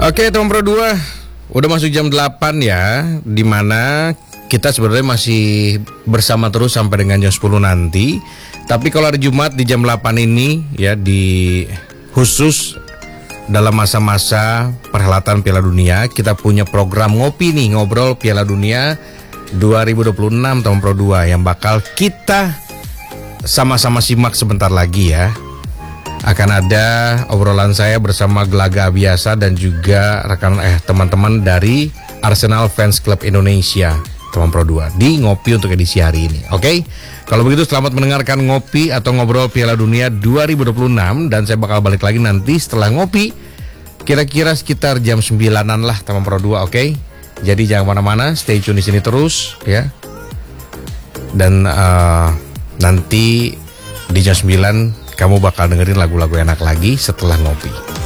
Oke, teman Pro 2, udah masuk jam 8 ya, dimana kita sebenarnya masih bersama terus sampai dengan jam 10 nanti. Tapi kalau hari Jumat di jam 8 ini ya, di khusus dalam masa-masa perhelatan Piala Dunia, kita punya program ngopi nih, ngobrol Piala Dunia 2026 teman Pro 2 yang bakal kita sama-sama simak sebentar lagi ya. Akan ada obrolan saya bersama Gelaga Biasa dan juga teman-teman dari Arsenal Fans Club Indonesia, teman Pro 2, di Ngopi untuk edisi hari ini. Oke? Kalau begitu selamat mendengarkan Ngopi atau Ngobrol Piala Dunia 2026, dan saya bakal balik lagi nanti setelah ngopi kira-kira sekitar jam 9-an lah teman Pro 2, oke? Jadi jangan kemana-mana, stay tune di sini terus ya. Dan nanti di jam 9 kamu bakal dengerin lagu-lagu enak lagi setelah ngopi.